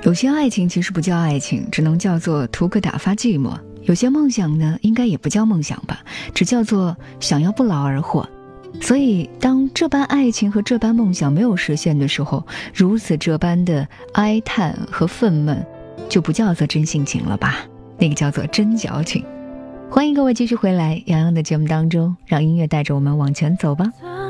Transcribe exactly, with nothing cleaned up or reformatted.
有些爱情其实不叫爱情，只能叫做图个打发寂寞。有些梦想呢，应该也不叫梦想吧，只叫做想要不劳而获。所以当这般爱情和这般梦想没有实现的时候，如此这般的哀叹和愤懑，就不叫做真性情了吧，那个叫做真矫情。欢迎各位继续回来洋洋的节目当中，让音乐带着我们往前走吧。